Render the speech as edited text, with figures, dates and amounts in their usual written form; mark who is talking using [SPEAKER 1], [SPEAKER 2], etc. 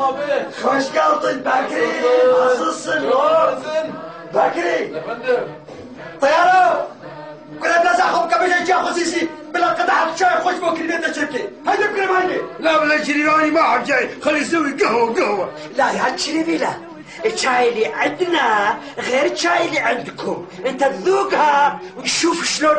[SPEAKER 1] abi.
[SPEAKER 2] Hoş geldin Bekri. Nasılsın? Bekri.
[SPEAKER 1] Efendim.
[SPEAKER 2] طيارة كنا بنزعهم كبجة جا خصيصي بلا قطعة شاي خوش بوكريمة تشركي هيدا بكرم هيدا
[SPEAKER 3] لا ولا شريفاني ما أحب شاي خلي يسوي قهوة
[SPEAKER 2] لا يا هالشريفي لا الشاي اللي عندنا غير الشاي اللي عندكم انت تذوقها وتشوف شلون